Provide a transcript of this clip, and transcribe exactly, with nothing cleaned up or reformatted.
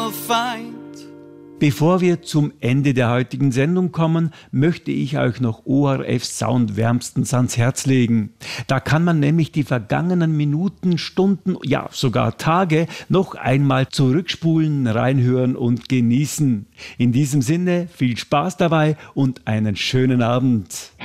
Feind. Bevor wir zum Ende der heutigen Sendung kommen, möchte ich euch noch O R F Sound wärmstens ans Herz legen. Da kann man nämlich die vergangenen Minuten, Stunden, ja sogar Tage noch einmal zurückspulen, reinhören und genießen. In diesem Sinne viel Spaß dabei und einen schönen Abend.